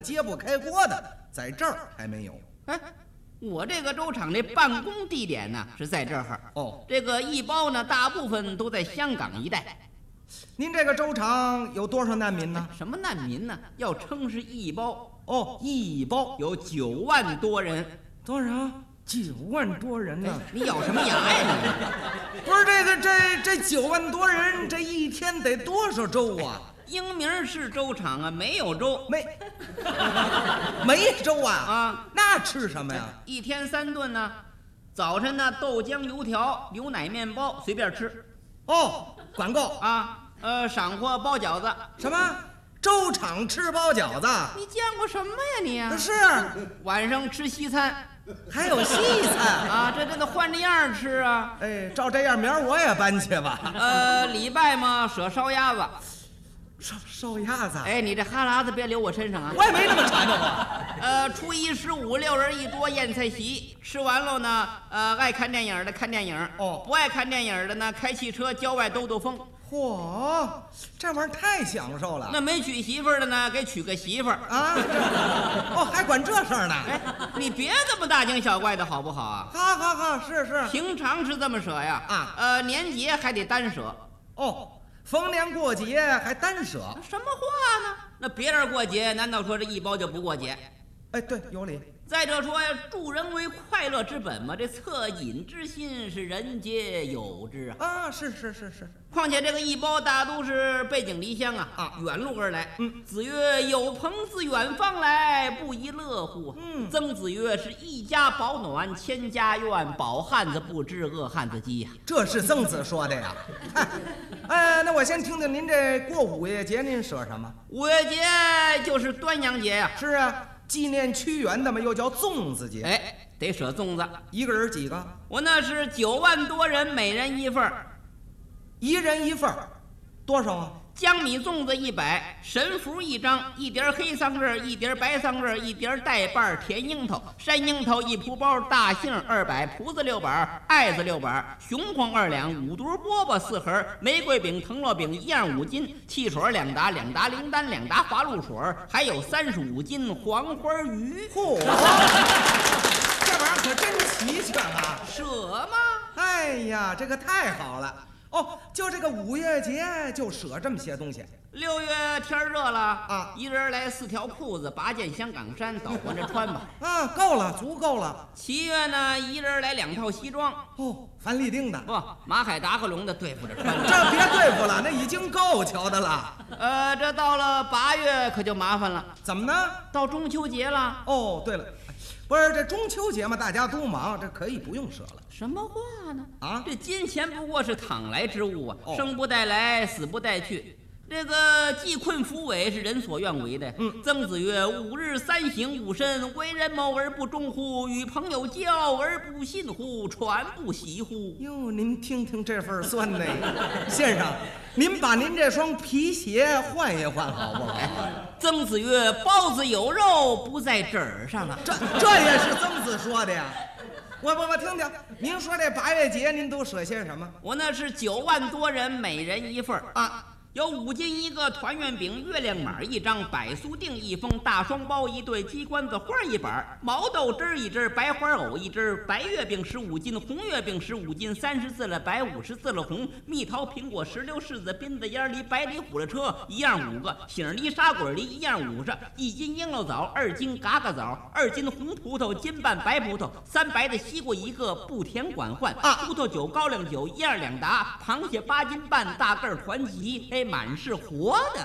揭不开锅的，在这儿还没有。 哎，我这个州长这办公地点呢是在这儿。 哦， 这个义胞呢，大部分都在香港一带。 您这个州场有多少难民呢？ 什么难民呢？要称是义胞。 哦，义胞有9万多人。 多少？9万多人呢？ 你咬什么牙呀你？ 不是这9万多人，这一天得多少粥啊？ 英名是州场啊，没有粥， 没粥啊？ 啊， 那吃什么呀？ 一天3顿呢。早晨呢，豆浆油条、牛奶面包随便吃。 哦，管够啊。晌午包饺子。 什么？州场吃包饺子？ 你见过什么呀你啊？ 是。 晚上吃西餐。 还有西餐啊？这得换着样吃啊。 哎，照这样，明儿我也搬去吧。 礼拜嘛，舍烧鸭子。 烧鸭子？ 哎，你这哈喇子别流我身上啊！ 我也没那么馋着我。初一、15、6人一桌宴菜席，吃完了呢，爱看电影的看电影， 哦， 不爱看电影的呢，开汽车郊外兜兜风。 嚯，这玩意儿太享受了。 那没娶媳妇儿的呢，给娶个媳妇儿啊！哦，还管这事儿呢？ 哎，你别这么大惊小怪的好不好啊？ 好，是。 平常是这么舍呀。 啊， 年节还得单舍。 哦。逢年过节还单舍？ 什么话呢？那别人过节，难道说这一包就不过节？ 哎，对，有理。 再者说呀，助人为快乐之本嘛，这恻隐之心是人皆有之啊。 啊，是。 况且这个一包大都是背井离乡啊，远路而来。子曰：“有朋自远方来，不亦乐乎？”曾子曰：“是一家保暖，千家院，饱汉子不知饿汉子饥呀。” 这是曾子说的呀。那我先听听您这过五月节，您舍什么？ 五月节就是端阳节呀。 是啊，纪念屈原的嘛，又叫粽子节。 哎，得舍粽子。 一个人几个？ 我那是9万多人，每人1份 ，1人1份，多少啊？ 江米粽子100，神符1张，1碟黑桑葚，1碟白桑葚，1碟带瓣甜樱桃，山樱桃1蒲包，大杏200，葡子6板，艾子6板，雄黄2两，5毒饽饽4盒，玫瑰饼、藤萝饼1样5斤，汽水2打，2打灵丹，2打花露水，还有35斤黄花鱼。 嚯，这玩意儿可真齐全啊！ 舍吗？ 哎呀，这个太好了。哦，就这个五月节就舍这么些东西。 6月天热了啊， 一人来4条裤子，8件香港衫，倒换着穿吧。 啊，够了，足够了。 7月呢，一人来2套西装。 哦，樊立丁的不，马海达克龙的对付着穿。 这别对付了，那已经够瞧的了。 这到了8月可就麻烦了。 怎么呢？ 到中秋节了。 哦，对了，不是这中秋节嘛，大家都忙，这可以不用舍了。 什么话呢？ 啊， 这金钱不过是倘来之物啊，生不带来，死不带去。 这个济困扶危是人所愿为的。曾子曰：“5日3省吾身，为人谋而不忠乎？与朋友交而不信乎？传不习乎？” 哟，您听听这份酸呢，先生，您把您这双皮鞋换一换好不好？ 曾子曰：“包子有肉，不在褶儿上了。” 这也是曾子说的呀。我听听，您说这8月节您都舍些什么？ 我那是9万多人，每人1份啊。 有5斤1个，团圆饼、月亮马1张，百苏锭1封，大双包1对，鸡冠子花1板，毛豆汁1支，白花藕1支，白月饼15斤，红月饼15斤，34了白，54了红，蜜桃苹果石榴柿子槟子烟梨白梨虎了车1样5个，杏梨沙果梨1样50，1斤璎珞枣，2斤嘎嘎枣，2斤红葡萄，斤半白葡萄，3白的西瓜1个，不甜管换葡萄酒、高粱酒1样2打，螃蟹8斤半，大个团旗。 满是活的，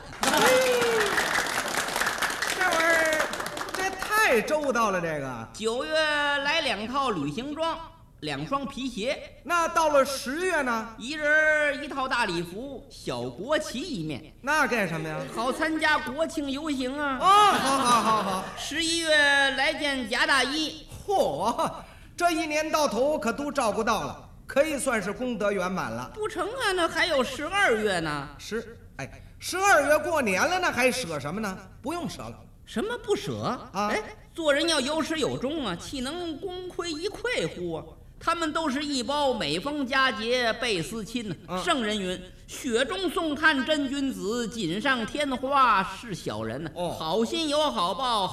这玩意儿这太周到了。这个 9月来2套旅行装，2双皮鞋。那到了10月呢？ 一人1套大礼服，小国旗1面。 那干什么呀？ 好参加国庆游行啊！ 好。 11月来件假大衣。 嚯，这1年到头可都照顾到了。 可以算是功德圆满了。 不成啊，那还有12月呢。 12月过年了呢，还舍什么呢？不用舍了。 什么不舍啊？做人要有始有终啊，岂能功亏一篑乎啊？他们都是一包，每逢佳节倍思亲呢。圣人云：“雪中送炭真君子，锦上添花是小人呢。”好心有好报。